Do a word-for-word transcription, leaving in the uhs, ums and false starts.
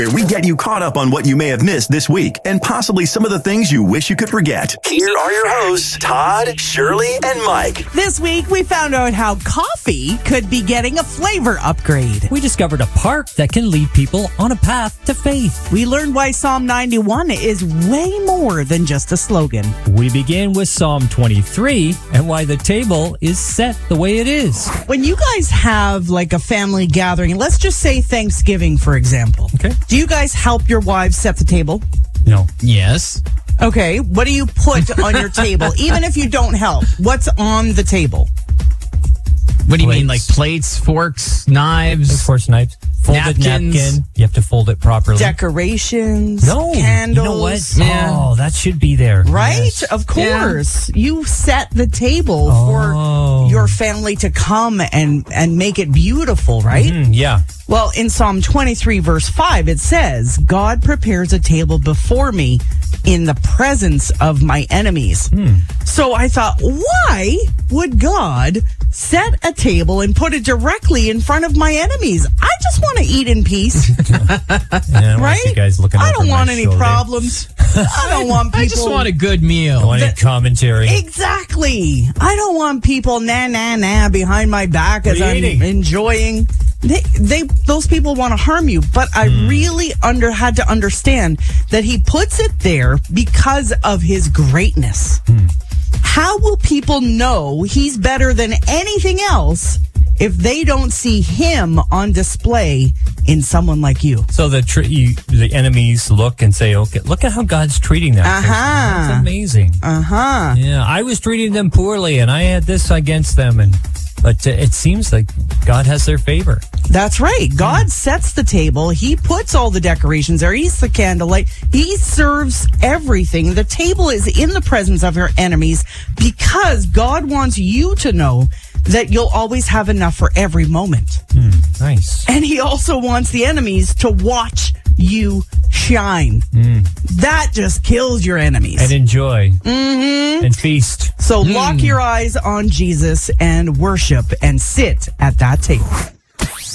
where we get you caught up on what you may have missed this week and possibly some of the things you wish you could forget. Here are your hosts, Todd, Shirley, and Mike. This week, we found out how coffee could be getting a flavor upgrade. We discovered a park that can lead people on a path to faith. We learned why Psalm ninety-one is way more than just a slogan. We begin with Psalm twenty-three and why the table is set the way it is. When you guys have like a family gathering, let's just say Thanksgiving, for example. Okay. Do you guys help your wives set the table? No. Yes. Okay. What do you put on your table? Even if you don't help, what's on the table? What do you Plates. mean, like plates, forks, knives? Of course, knives. Folded Napkins. napkin. You have to fold it properly. Decorations, no. candles. You know what? Yeah. Oh, that should be there. Right? Yes. Of course. Yeah. You set the table Oh. for your family to come and, and make it beautiful, right? Mm, yeah. Well, in Psalm twenty-three, verse five, it says, God prepares a table before me in the presence of my enemies. Hmm. So I thought, why would God set a table and put it directly in front of my enemies? I just want to eat in peace. Yeah, I don't Right? want you guys looking I don't over want my any shoulder. problems. I don't want people. I just want a good I meal. want any commentary. Exactly. I don't want people nah nah nah behind my back as What are I'm you eating? enjoying. They, they, those people want to harm you. But I Hmm. really under had to understand that he puts it there because of his greatness. Hmm. How will people know he's better than anything else if they don't see him on display in someone like you? So the tr- you, the enemies look and say, "Okay, look at how God's treating that person. Uh-huh. That's amazing." Uh huh. Yeah, I was treating them poorly, and I had this against them, and but uh, it seems like God has their favor. That's right. God sets the table. He puts all the decorations there. He's the candlelight. He serves everything. The table is in the presence of your enemies because God wants you to know that you'll always have enough for every moment. Mm, nice. And he also wants the enemies to watch you shine. Mm. That just kills your enemies. And enjoy. Mm-hmm. And feast. So lock your eyes on Jesus and worship and sit at that table.